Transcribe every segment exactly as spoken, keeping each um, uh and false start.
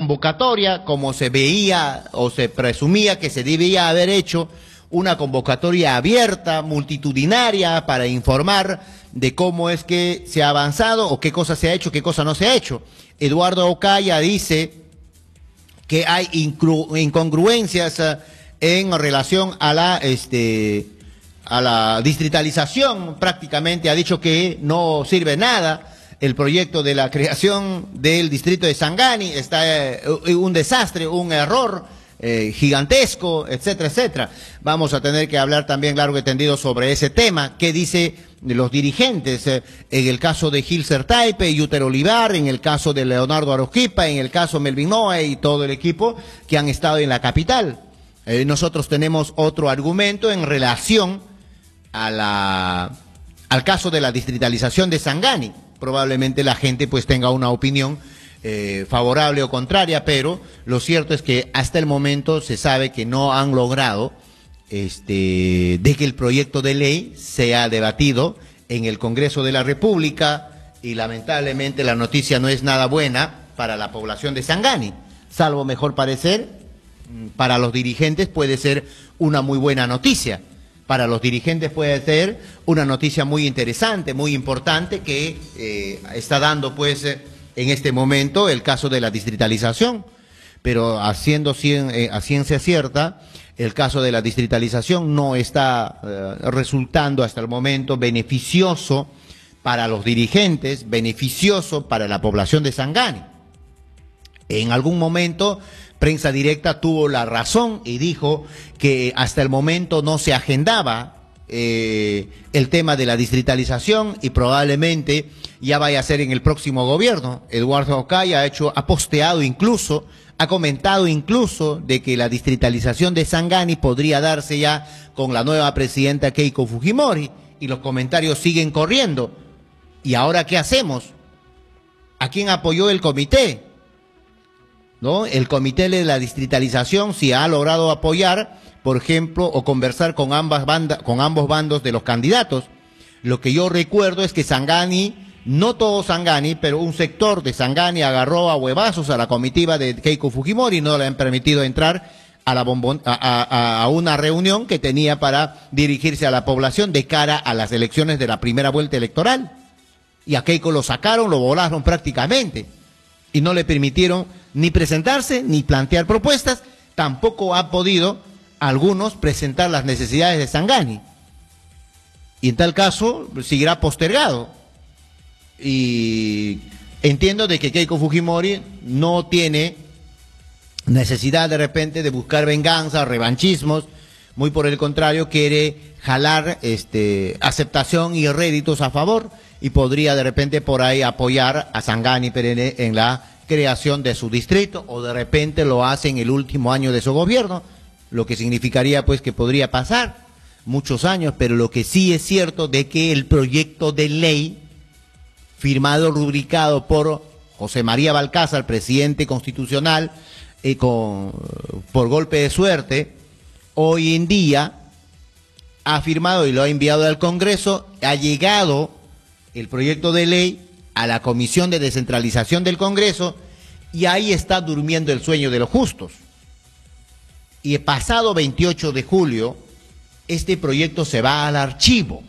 convocatoria, como se veía o se presumía que se debía haber hecho, una convocatoria abierta, multitudinaria, para informar de cómo es que se ha avanzado o qué cosa se ha hecho, qué cosa no se ha hecho. Eduardo Ocaya dice que hay incongruencias en relación a la, este, a la distritalización. Prácticamente ha dicho que no sirve nada el proyecto de la creación del distrito de Sangani, está eh, un desastre, un error eh, gigantesco, etcétera, etcétera. Vamos a tener que hablar también largo y tendido sobre ese tema. ¿Qué dice de los dirigentes? Eh, en el caso de Gilser Taipe, Yuter Olivar, en el caso de Leonardo Aroquipa, en el caso Melvin Noe y todo el equipo que han estado en la capital. Eh, nosotros tenemos otro argumento en relación a la, al caso de la distritalización de Sangani. Probablemente la gente pues tenga una opinión eh, favorable o contraria, pero lo cierto es que hasta el momento se sabe que no han logrado este, de que el proyecto de ley sea debatido en el Congreso de la República, y lamentablemente la noticia no es nada buena para la población de Sangani, salvo mejor parecer, para los dirigentes puede ser una muy buena noticia. Para los dirigentes puede ser una noticia muy interesante, muy importante, que eh, está dando pues eh, en este momento el caso de la distritalización. Pero haciendo cien, eh, a ciencia cierta, el caso de la distritalización no está eh, resultando hasta el momento beneficioso para los dirigentes, beneficioso para la población de Sangani. En algún momento Prensa Directa tuvo la razón y dijo que hasta el momento no se agendaba eh, el tema de la distritalización, y probablemente ya vaya a ser en el próximo gobierno. Eduardo Ocaya ha hecho, ha posteado incluso, ha comentado incluso de que la distritalización de Sangani podría darse ya con la nueva presidenta Keiko Fujimori, y los comentarios siguen corriendo. ¿Y ahora qué hacemos? ¿A quién apoyó el comité? ¿No? El comité de la distritalización, si ha logrado apoyar, por ejemplo, o conversar con ambas bandas, con ambos bandos de los candidatos. Lo que yo recuerdo es que Sangani, no todo Sangani, pero un sector de Sangani agarró a huevazos a la comitiva de Keiko Fujimori y no le han permitido entrar a, la bombon, a, a, a una reunión que tenía para dirigirse a la población de cara a las elecciones de la primera vuelta electoral. Y a Keiko lo sacaron, lo volaron prácticamente, y no le permitieron ni presentarse, ni plantear propuestas. Tampoco ha podido algunos presentar las necesidades de Sangani. Y en tal caso, seguirá postergado. Y entiendo de que Keiko Fujimori no tiene necesidad de repente de buscar venganza, revanchismos. Muy por el contrario, quiere jalar este, aceptación y réditos a favor, y podría de repente por ahí apoyar a Sangani Perene en la creación de su distrito, o de repente lo hace en el último año de su gobierno, lo que significaría pues que podría pasar muchos años. Pero lo que sí es cierto de que el proyecto de ley firmado, rubricado por José María Balcázar, presidente constitucional, eh, con, por golpe de suerte, hoy en día ha firmado y lo ha enviado al Congreso, ha llegado el proyecto de ley a la Comisión de Descentralización del Congreso, y ahí está durmiendo el sueño de los justos. Y el pasado veintiocho de julio, este proyecto se va al archivo.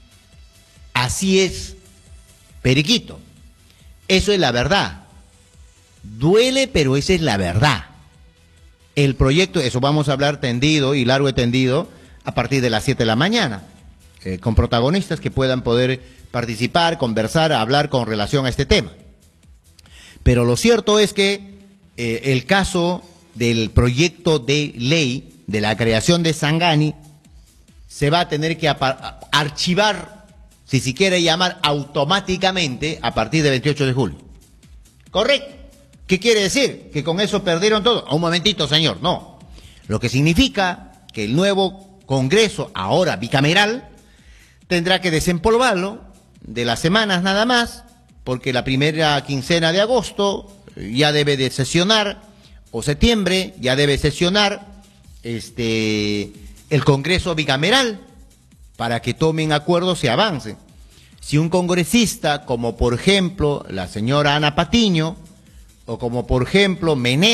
Así es, Periquito. Eso es la verdad. Duele, pero esa es la verdad. El proyecto, eso vamos a hablar tendido y largo y tendido a partir de las siete de la mañana, eh, con protagonistas que puedan poder participar, conversar, hablar con relación a este tema. Pero lo cierto es que eh, el caso del proyecto de ley de la creación de Sangani se va a tener que archivar, si se quiere llamar, automáticamente a partir del veintiocho de julio. ¿Correcto? ¿Qué quiere decir? ¿Que con eso perdieron todo? Un momentito, señor, no. Lo que significa que el nuevo Congreso, ahora bicameral, tendrá que desempolvarlo de las semanas nada más, porque la primera quincena de agosto ya debe de sesionar, o septiembre ya debe sesionar este, el Congreso bicameral, para que tomen acuerdos y avancen. Si un congresista, como por ejemplo la señora Ana Patiño, o como por ejemplo Menéndez,